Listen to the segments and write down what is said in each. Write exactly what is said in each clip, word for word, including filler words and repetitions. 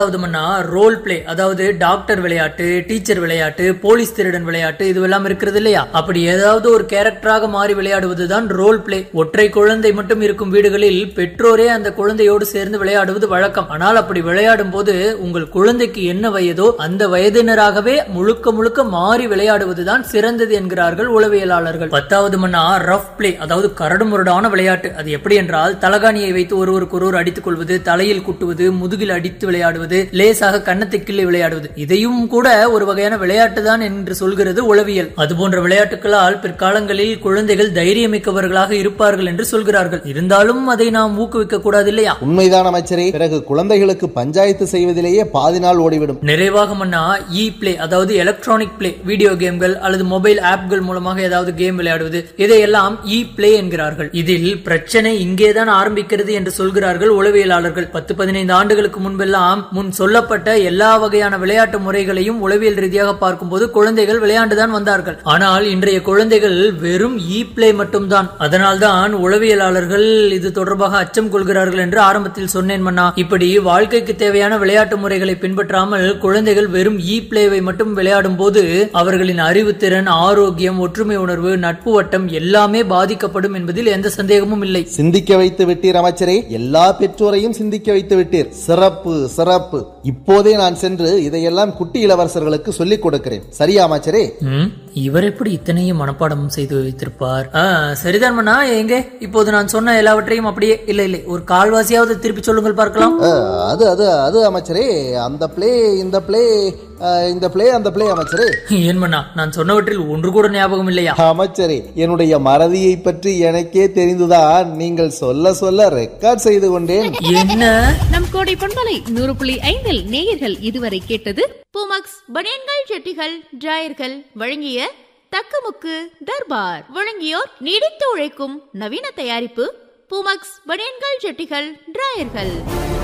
Role play, அதாவது doctor விளையாட்டு, teacher விளையாட்டு, போலீஸ் திருடன் விளையாட்டு, இதுவெல்லாம் இருக்கிறது இல்லையா? அப்படி ஏதாவது ஒரு கேரக்டராக மாறி விளையாடுவதுதான் ரோல் பிளே. ஒற்றை குழந்தை மட்டும் இருக்கும் வீடுகளில் பெற்றோரே அந்த குழந்தையோடு சேர்ந்து விளையாடுவது வழக்கம். ஆனால் அப்படி விளையாடும் போது உங்கள் குழந்தைக்கு என்ன வயதோ அந்த வயதினராகவே முழுக்க முழுக்க மாறி விளையாடுவதுதான் சிறந்தது என்கிறார்கள் உளவியலாளர்கள். பத்தாவது மன்னா ரஃப் பிளே, அதாவது கரடுமுரடான விளையாட்டு. அது எப்படி என்றால், தலகாணியை வைத்து ஒருவருக்கு ஒருவர் அடித்துக் கொள்வது, தலையில் குட்டுவது, முதுகில் அடித்து விளையாடுவது, லேசாக கன்னத்தை கிள்ளி விளையாடுவது, இதையும் கூட ஒரு வகையான விளையாட்டு தான் என்று சொல்கிறது உளவியல். அதுபோன்ற விளையாட்டுகளால் பிற்காலங்களில் குழந்தைகள் தைரியமிக்கவர்களாக இருப்பார்கள் என்று சொல்கிறார்கள். இருந்தாலும் அதை நாம் ஊக்குவிக்க கூடாது இல்லையா? உண்மைதான் அமைச்சரே. பிறகு குழந்தைகளுக்கு பஞ்சாயத்து செய்வதிலேயே பாதி நாள் ஓடிவிடும். நிறைவாக மன்னா இ பிளே, அதாவது எலக்ட்ரானிக் பிளே, வீடியோ கேம்கள் அல்லது மொபைல் ஆப்கள் மூலமாக ஏதாவது கேம் விளையாடுவது, இதையெல்லாம் இ பிளே என்கிறார்கள். இதில் பிரச்சனை இங்கேதான் ஆரம்பிக்கிறது என்று சொல்கிறார்கள் உளவியலாளர்கள். பத்து பதினைந்து ஆண்டுகளுக்கு முன்பெல்லாம் முன் சொல்லப்பட்ட எல்லா வகையான விளையாட்டு முறைகளையும் உளவியல் ரீதியாக பார்க்கும்போது குழந்தைகள் விளையாண்டுதான் வந்தார்கள். ஆனால் இன்றைய குழந்தைகள் வெறும் இ பிளே மட்டும்தான். அதனால்தான் உளவியலாளர்கள் இது தொடர்பாக அச்சம் கொள்கிறார்கள் என்று ஆரம்பத்தில் சொன்னேன் மன்னா. இப்படி வாழ்க்கைக்கு தேவையான விளையாட்டு முறைகளை பின்பற்றாமல் குழந்தைகள் வெறும் இ பிளேவை மட்டும் விளையாடும் போது அவர்களின் அறிவுத்திறன், ஆரோக்கியம், ஒற்றுமை உணர்வு, நட்பு வட்டம் எல்லாமே பாதிக்கப்படும் என்பதில் எந்த சந்தேகமும் இல்லை. சிந்திக்க வைத்து விட்டீர் அமைச்சரே. எல்லா பெற்றோரையும் சிந்திக்க வைத்து விட்டீர். சிறப்பு சிறப்பு. இப்போதே நான் சென்று இதையெல்லாம் குட்டி இளவரசர்களுக்கு சொல்லிக் கொடுக்கிறேன். சரியா அமைச்சரே? இவர் எப்படி இத்தனையும் மனப்பாடம் செய்து வைத்திருப்பார்? சரிதான் மன்னா. எங்க இப்போது நான் சொன்ன எல்லாவற்றையும் அப்படியே இல்ல இல்லை ஒரு கால்வாசியாவது திருப்பி சொல்லுங்கள் பார்க்கலாம். அது அது அது அமைச்சரே, அந்த பிளே இந்த பிளே இந்த பிளே அந்த பிளே அமைச்சரே. ஏன் மன்னா, நான் சொன்னவற்றில் ஒன்று கூட ஞாபகம் இல்லையா? அமைச்சரே, என்னுடைய மறதியை பற்றி எனக்கே தெரிந்துதான் நீங்கள் சொல்ல சொல்ல ரெக்கார்ட் செய்து கொண்டேன். என்ன? நம் கோடை பண்பலை நூறு புள்ளி ஐந்தில் நேயர்கள் இதுவரை கேட்டது பூமக்ஸ் பனியன்கள், ஜெட்டிகள், டிராயர்கள் வழங்கிய தக்கமுக்கு தர்பார். வழங்கியோர் நீடித்து உழைக்கும் நவீன தயாரிப்பு பூமக்ஸ் பனியன்கள், ஜெட்டிகள், டிராயர்கள்.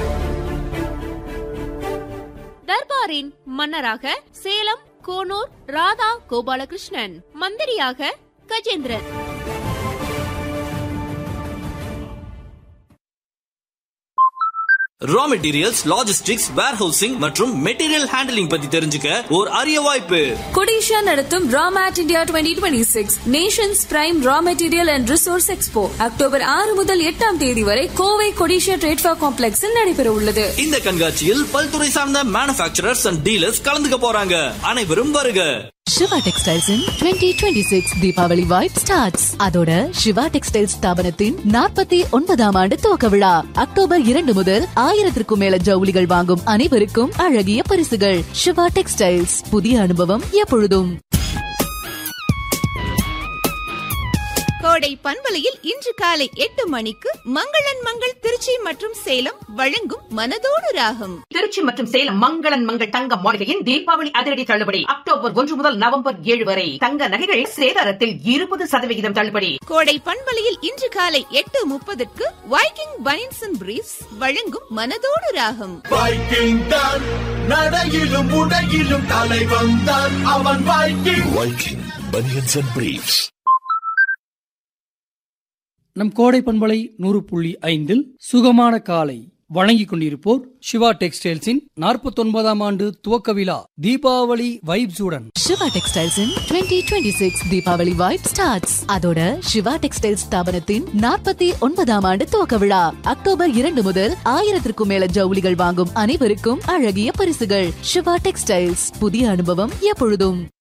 தர்பாரின் மன்னராக சேலம் கோனூர் ராதா கோபாலகிருஷ்ணன், மந்திரியாக Gajendran. Raw materials, logistics, warehousing மற்றும் மெட்டீரியல் ஹேண்டலிங் பத்தி தெரிஞ்சுக்க ஒரு அரிய வாய்ப்பு. கொடிஷா நடத்தும் ராமேட் India twenty twenty six Nations prime raw material and resource expo October ஆறு முதல் எட்டாம் தேதி வரை கோவை கொடிஷா ட்ரேட்ஃபா காம்ப்ளெக்ஸில் நடைபெற உள்ளது. இந்த கண்காட்சியில் பல்துறை சார்ந்த மேனுஃபேக்சரர்ஸ் அண்ட் டீலர்ஸ் கலந்துக்க போறாங்க. அனைவரும் வருக. Siva textiles twenty twenty six Deepavali vibe starts. அதோட சிவா டெக்ஸ்டைல்ஸ் ஸ்தாபனத்தின் நாற்பத்தி ஒன்பதாம் ஆண்டு துவக்க விழா அக்டோபர் இரண்டு முதல் ஆயிரத்திற்கும் மேல ஜவுளிகள் வாங்கும் அனைவருக்கும் அழகிய பரிசுகள். சிவா டெக்ஸ்டைல்ஸ், புதிய அனுபவம் எப்பொழுதும். கோடை பண்பலையில் இன்று காலை எட்டு மணிக்கு மங்களன் மங்கள் திருச்சி மற்றும் சேலம் வழங்கும் மனதோடு ராகம். திருச்சி மற்றும் சேலம் மங்களன் மங்கள் தங்க மாளிகையின் தீபாவளி அதிரடி தள்ளுபடி அக்டோபர் ஒன்று முதல் நவம்பர் ஏழு வரை. தங்க நகைகள் சேதாரத்தில் இருபது சதவிகிதம் தள்ளுபடி. கோடை பண்பலையில் இன்று காலை எட்டு முப்பதுக்கு வைக்கிங் பனியன்ஸ் அண்ட் பிரீஃப்ஸ் வழங்கும் மனதோடு ராகம். வைக்கிங் தான் நடையிலும் உடையிலும் தலைவன் தான் அவன். Viking Viking banians and briefs. நம் கோடை பண்பலை நூறு புள்ளி ஐந்தில் சுகமான காலை வழங்கிக் கொண்டிருப்போர் சிவா டெக்ஸ்டைல்ஸின் நாற்பத்தி ஒன்பதாம் ஆண்டு துவக்க விழா Deepavali வைப்ஸுடன். Siva textiles twenty twenty six Deepavali vibe starts. அதோட சிவா டெக்ஸ்டைல்ஸ் ஸ்தாபனத்தின் நாற்பத்தி ஒன்பதாம் ஆண்டு துவக்க விழா அக்டோபர் இரண்டு முதல் ஆயிரத்திற்கும் மேல ஜவுளிகள் வாங்கும் அனைவருக்கும் அழகிய பரிசுகள். சிவா டெக்ஸ்டைல்ஸ், புதிய அனுபவம் எப்பொழுதும்.